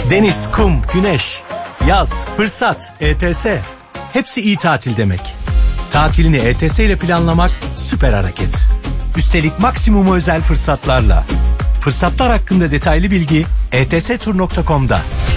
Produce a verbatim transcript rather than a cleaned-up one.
Deniz, kum, güneş, yaz, fırsat, E T S. Hepsi iyi tatil demek. Tatilini E T S ile planlamak süper hareket. Üstelik maksimum özel fırsatlarla. Fırsatlar hakkında detaylı bilgi e t s tur nokta com'da.